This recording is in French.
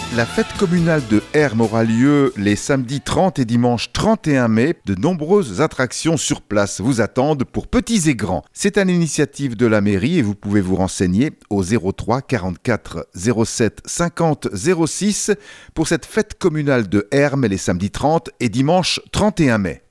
La fête communale de Hermes aura lieu les samedis 30 et dimanche 31 mai. De nombreuses attractions sur place vous attendent pour petits et grands. C'est à l'initiative de la mairie et vous pouvez vous renseigner au 03 44 07 50 06 pour cette fête communale de Hermes les samedis 30 et dimanche 31 mai.